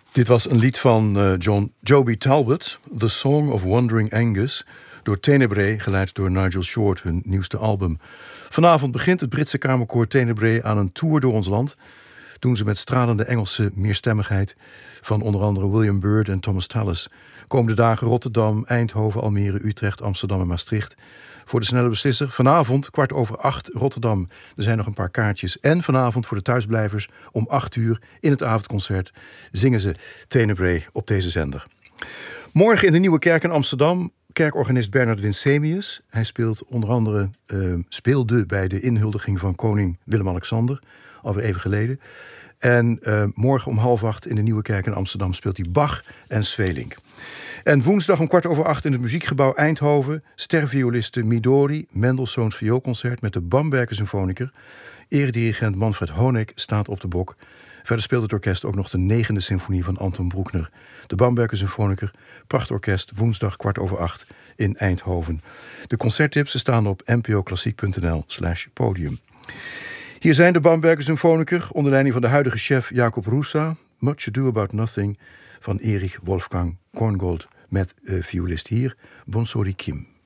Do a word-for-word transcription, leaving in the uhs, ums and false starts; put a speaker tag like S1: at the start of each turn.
S1: Dit was een lied van uh, John Joby Talbot, The Song of Wandering Angus, door Tenebrae, geleid door Nigel Short, hun nieuwste album. Vanavond begint het Britse kamerkoor Tenebrae aan een tour door ons land. Doen ze met stralende Engelse meerstemmigheid van onder andere William Byrd en Thomas Tallis. Komende dagen Rotterdam, Eindhoven, Almere, Utrecht, Amsterdam en Maastricht. Voor de snelle beslisser vanavond kwart over acht Rotterdam. Er zijn nog een paar kaartjes. En vanavond voor de thuisblijvers om acht uur in het avondconcert zingen ze Tenebrae op deze zender. Morgen in de Nieuwe Kerk in Amsterdam kerkorganist Bernard Winsemius. Hij speelt onder andere uh, speelde bij de inhuldiging van koning Willem-Alexander, alweer even geleden. En uh, morgen om half acht in de Nieuwe Kerk in Amsterdam speelt hij Bach en Sweelinck. En woensdag om kwart over acht in het Muziekgebouw Eindhoven stervioliste Midori, Mendelssohns vioolconcert met de Bamberger Symfoniker. Eredirigent Manfred Honeck staat op de bok. Verder speelt het orkest ook nog de negende symfonie van Anton Bruckner. De Bamberger Symfoniker, prachtorkest, woensdag kwart over acht in Eindhoven. De concerttips staan op npoklassiek.nl slash podium. Hier zijn de Bamberger Symfoniker onder leiding van de huidige chef Jacob Russa. Much Ado About Nothing van Erich Wolfgang Korngold met uh, violist hier Bonsori Kim.